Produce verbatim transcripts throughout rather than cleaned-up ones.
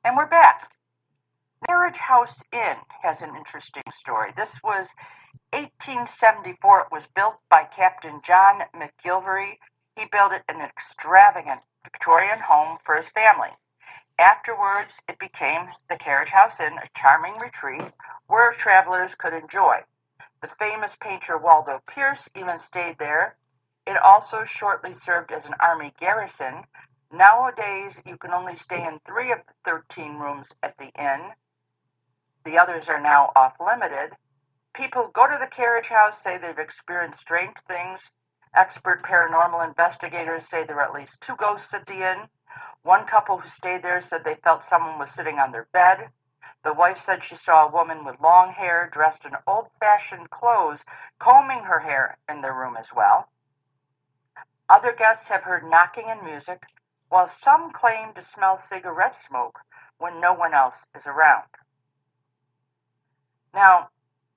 And we're back. Carriage House Inn has an interesting story. This was eighteen seventy-four. It was built by Captain John McGilvery. He built it an extravagant Victorian home for his family. Afterwards, it became the Carriage House Inn, a charming retreat where travelers could enjoy. The famous painter Waldo Pierce even stayed there. It also shortly served as an army garrison. Nowadays, you can only stay in three of the thirteen rooms at the inn. The others are now off-limited. People who go to the Carriage House say they've experienced strange things. Expert paranormal investigators say there are at least two ghosts at the inn. One couple who stayed there said they felt someone was sitting on their bed. The wife said she saw a woman with long hair dressed in old-fashioned clothes combing her hair in their room as well. Other guests have heard knocking and music, while some claim to smell cigarette smoke when no one else is around. Now,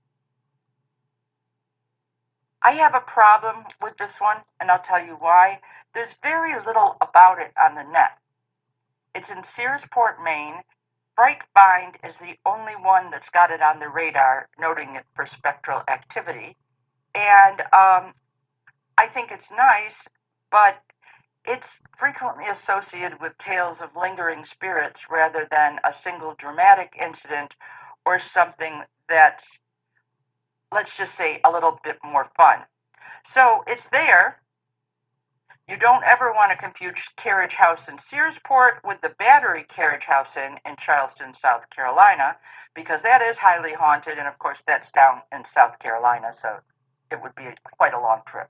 I have a problem with this one, and I'll tell you why. There's very little about it on the net. It's in Searsport, Maine. Bright Find is the only one that's got it on the radar, noting it for spectral activity. And um, I think it's nice, but it's frequently associated with tales of lingering spirits rather than a single dramatic incident or something that's, let's just say, a little bit more fun. So it's there. You don't ever want to confuse Carriage House in Searsport with the Battery Carriage House Inn in Charleston, South Carolina, because that is highly haunted, and of course that's down in South Carolina, so it would be quite a long trip.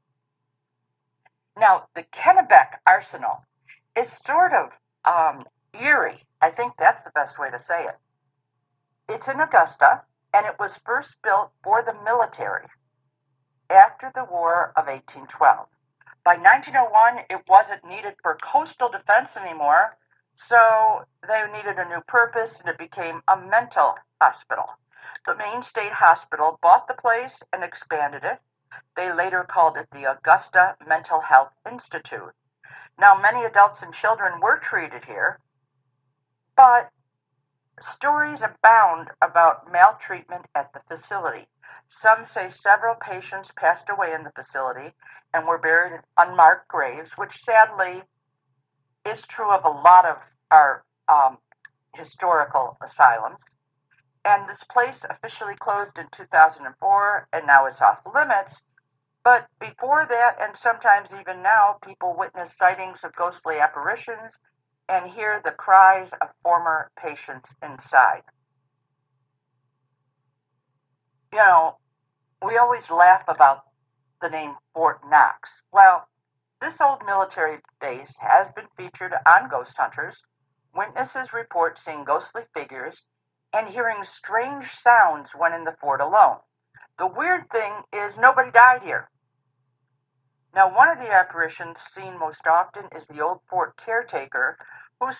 Now, the Kennebec Arsenal is sort of um, eerie. I think that's the best way to say it. It's in Augusta, and it was first built for the military after the War of eighteen twelve. By nineteen oh one, it wasn't needed for coastal defense anymore, so they needed a new purpose, and it became a mental hospital. The Maine State Hospital bought the place and expanded it. They later called it the Augusta Mental Health Institute. Now, many adults and children were treated here, but stories abound about maltreatment at the facility. Some say several patients passed away in the facility and were buried in unmarked graves, which sadly is true of a lot of our um, historical asylums. And this place officially closed in two thousand four, and now it's off limits. But before that, and sometimes even now, people witness sightings of ghostly apparitions and hear the cries of former patients inside. You know, we always laugh about the name Fort Knox. Well, this old military base has been featured on Ghost Hunters. Witnesses report seeing ghostly figures and hearing strange sounds when in the fort alone. The weird thing is nobody died here. Now, one of the apparitions seen most often is the old fort caretaker,